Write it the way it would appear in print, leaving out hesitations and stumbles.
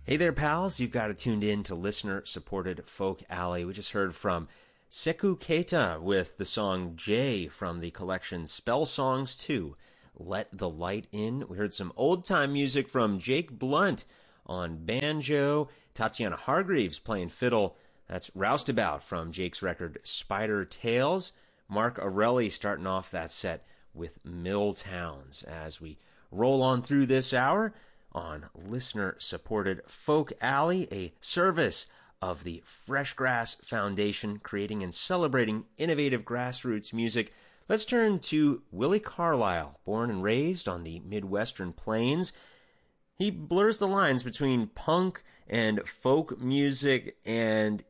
Hey there, pals. You've got it tuned in to listener-supported Folk Alley. We just heard from Sekou Keita with the song Jay from the collection Spell Songs 2, Let the Light In. We heard some old-time music from Jake Blunt on banjo, Tatiana Hargreaves playing fiddle. That's Roustabout from Jake's record Spider Tales. Mark Arelli starting off that set with Mill Towns. As we roll on through this hour on listener-supported Folk Alley, a service of the Fresh Grass Foundation, creating and celebrating innovative grassroots music. Let's turn to Willie Carlisle, born and raised on the Midwestern Plains. He blurs the lines between punk and folk music, and